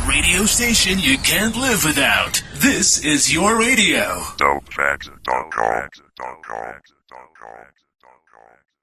radio station you can't live without. This is your radio. DopeFacts.com.